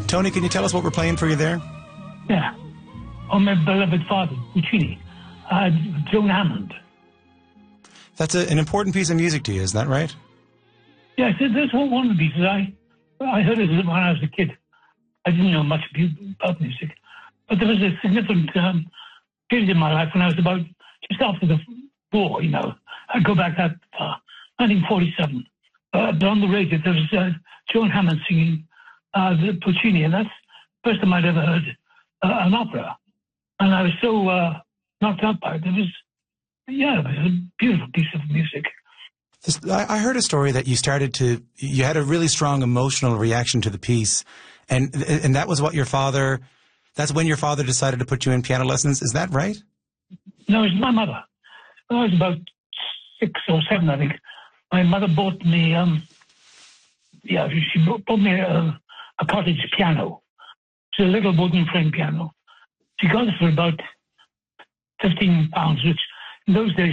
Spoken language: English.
Tony, can you tell us what we're playing for you there? Yeah. Oh, my beloved father, Puccini. Joan Hammond. That's an important piece of music to you, is that right? Yes, that's one of the pieces. I heard it when I was a kid. I didn't know much about music. But there was a significant period in my life when I was about just after the war, you know. I'd go back that far, 1947. But on the radio, there was Joan Hammond singing the Puccini, and that's the first time I'd ever heard an opera. And I was so knocked out by it. It was a beautiful piece of music. I heard a story that you had a really strong emotional reaction to the piece, and that was that's when your father decided to put you in piano lessons. Is that right? No, it was my mother. When I was about 6 or 7, I think, my mother bought me, she bought me a cottage piano. It's a little wooden frame piano. She got it for about £15, which in those days